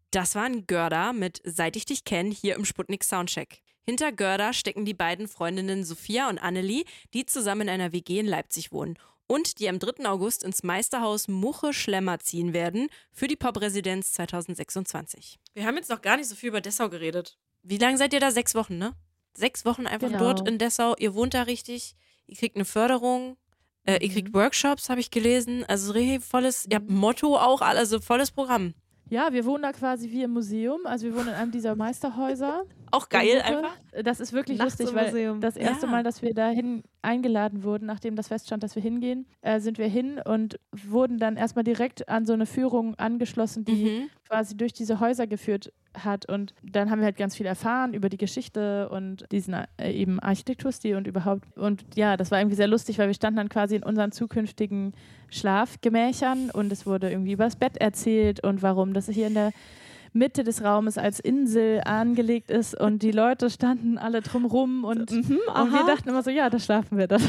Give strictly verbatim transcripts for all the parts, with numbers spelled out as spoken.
Das waren Görda mit Seit ich dich kenn hier im Sputnik Soundcheck. Hinter Görda stecken die beiden Freundinnen Sophia und Annelie, die zusammen in einer W G in Leipzig wohnen und die am dritten August ins Meisterhaus Muche Schlemmer ziehen werden für die Popresidenz zwanzig sechsundzwanzig. Wir haben jetzt noch gar nicht so viel über Dessau geredet. Wie lange seid ihr da? Sechs Wochen, ne? Sechs Wochen einfach Genau. dort in Dessau. Ihr wohnt da richtig, ihr kriegt eine Förderung, äh, Mhm. ihr kriegt Workshops, habe ich gelesen. Also richtig volles, ihr habt ein Motto auch, also volles Programm. Ja, wir wohnen da quasi wie im Museum. Also wir wohnen in einem dieser Meisterhäuser. Auch geil Muche. einfach. Das ist wirklich Nachts lustig, im weil Museum. das erste Ja. Mal, dass wir dahin eingeladen wurden, nachdem das feststand, dass wir hingehen, äh, sind wir hin und wurden dann erstmal direkt an so eine Führung angeschlossen, die Mhm. quasi durch diese Häuser geführt hat. Und dann haben wir halt ganz viel erfahren über die Geschichte und diesen äh, eben Architekturstil und überhaupt. Und ja, das war irgendwie sehr lustig, weil wir standen dann quasi in unseren zukünftigen Schlafgemächern und es wurde irgendwie über das Bett erzählt und warum das hier in der Mitte des Raumes als Insel angelegt ist und die Leute standen alle drumrum und, Mhm, und wir aha. dachten immer so, ja, da schlafen wir dann.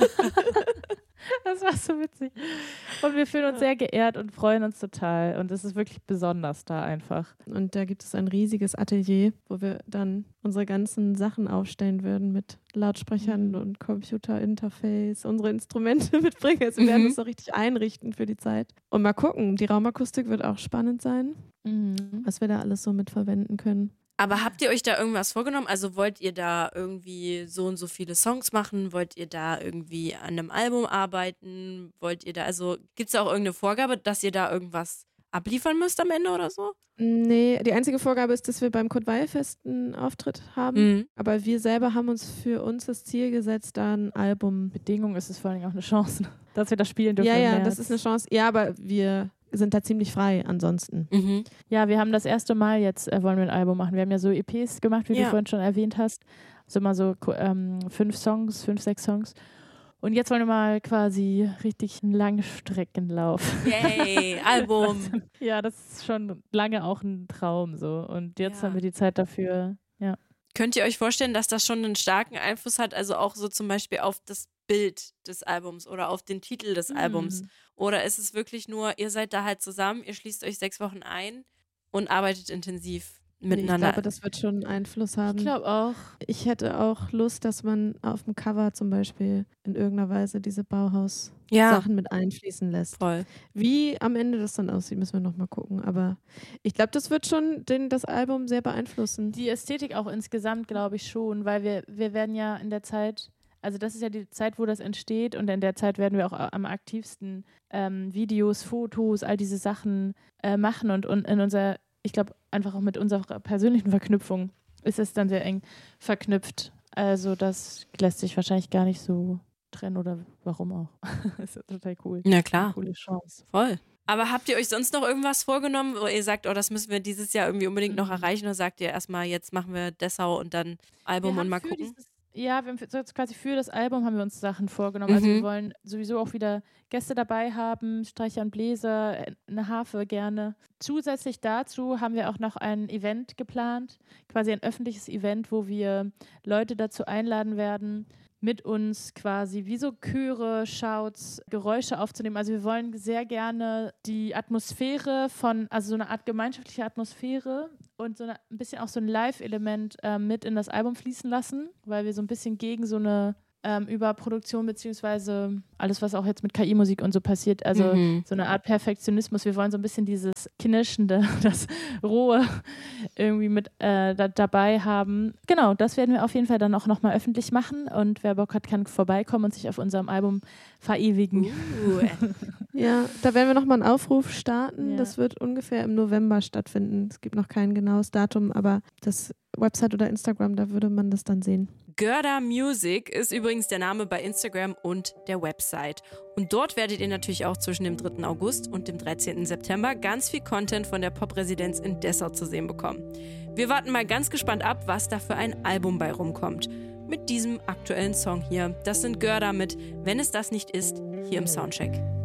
Das war so witzig. Und wir fühlen uns sehr geehrt und freuen uns total. Und es ist wirklich besonders da einfach. Und da gibt es ein riesiges Atelier, wo wir dann unsere ganzen Sachen aufstellen würden mit Lautsprechern Mhm. und Computerinterface, unsere Instrumente mitbringen. Also wir werden Mhm. uns so richtig einrichten für die Zeit. Und mal gucken, die Raumakustik wird auch spannend sein, Mhm. was wir da alles so mit verwenden können. Aber habt ihr euch da irgendwas vorgenommen? Also wollt ihr da irgendwie so und so viele Songs machen? Wollt ihr da irgendwie an einem Album arbeiten? Wollt ihr da, also gibt es da auch irgendeine Vorgabe, dass ihr da irgendwas abliefern müsst am Ende oder so? Nee, die einzige Vorgabe ist, dass wir beim Kurt-Weill-Fest einen Auftritt haben. Mhm. Aber wir selber haben uns für uns das Ziel gesetzt, da ein Album. Bedingung ist es vor allem auch eine Chance, dass wir das spielen dürfen. Ja, im ja, März. das ist eine Chance. Ja, aber wir sind da ziemlich frei ansonsten. Mhm. Ja, wir haben das erste Mal jetzt, äh, wollen wir ein Album machen. Wir haben ja so E Ps gemacht, wie Ja. du vorhin schon erwähnt hast. Also immer so ähm, fünf Songs, fünf, sechs Songs. Und jetzt wollen wir mal quasi richtig einen Langstreckenlauf. Yay, Album. Ja, das ist schon lange auch ein Traum so. Und jetzt Ja. haben wir die Zeit dafür. Ja. Könnt ihr euch vorstellen, dass das schon einen starken Einfluss hat, also auch so zum Beispiel auf das Bild des Albums oder auf den Titel des Albums? Mhm. Oder ist es wirklich nur, ihr seid da halt zusammen, ihr schließt euch sechs Wochen ein und arbeitet intensiv Ich miteinander? glaube, das wird schon einen Einfluss haben. Ich glaube auch. Ich hätte auch Lust, dass man auf dem Cover zum Beispiel in irgendeiner Weise diese Bauhaus-Sachen ja, mit einfließen lässt. voll. Wie am Ende das dann aussieht, müssen wir nochmal gucken. Aber ich glaube, das wird schon den, das Album sehr beeinflussen. Die Ästhetik auch insgesamt, glaube ich schon, weil wir, wir werden ja in der Zeit, also das ist ja die Zeit, wo das entsteht und in der Zeit werden wir auch am aktivsten ähm, Videos, Fotos, all diese Sachen äh, machen und, und in unser, ich glaube, einfach auch mit unserer persönlichen Verknüpfung ist es dann sehr eng verknüpft. Also das lässt sich wahrscheinlich gar nicht so trennen oder warum auch. Das ist ja total cool. Na klar, Coole Chance. voll. Aber habt ihr euch sonst noch irgendwas vorgenommen, wo ihr sagt, oh, das müssen wir dieses Jahr irgendwie unbedingt noch Mhm. erreichen? Oder sagt ihr erstmal, jetzt machen wir Dessau und dann Album Wir und haben mal für gucken? Dieses, ja, wir haben für, jetzt quasi für das Album haben wir uns Sachen vorgenommen. Also Mhm. wir wollen sowieso auch wieder Gäste dabei haben, Streicher und Bläser, eine Harfe gerne. Zusätzlich dazu haben wir auch noch ein Event geplant, quasi ein öffentliches Event, wo wir Leute dazu einladen werden, mit uns quasi wie so Chöre, Shouts, Geräusche aufzunehmen. Also wir wollen sehr gerne die Atmosphäre von, also so eine Art gemeinschaftliche Atmosphäre und so eine, ein bisschen auch so ein Live-Element äh, mit in das Album fließen lassen, weil wir so ein bisschen gegen so eine ähm, Überproduktion beziehungsweise alles, was auch jetzt mit K I-Musik und so passiert, also Mhm. so eine Art Perfektionismus. Wir wollen so ein bisschen dieses Knirschende, das Rohe irgendwie mit äh, da, dabei haben. Genau, das werden wir auf jeden Fall dann auch nochmal öffentlich machen und wer Bock hat, kann vorbeikommen und sich auf unserem Album verewigen. Uh, Ja, da werden wir nochmal einen Aufruf starten. Ja. Das wird ungefähr im November stattfinden. Es gibt noch kein genaues Datum, aber das Website oder Instagram, da würde man das dann sehen. Görda Music ist übrigens der Name bei Instagram und der Website. Und dort werdet ihr natürlich auch zwischen dem dritten August und dem dreizehnten September ganz viel Content von der Popresidenz in Dessau zu sehen bekommen. Wir warten mal ganz gespannt ab, was da für ein Album bei rumkommt. Mit diesem aktuellen Song hier. Das sind Görda mit Wenn es das nicht ist, hier im Soundcheck.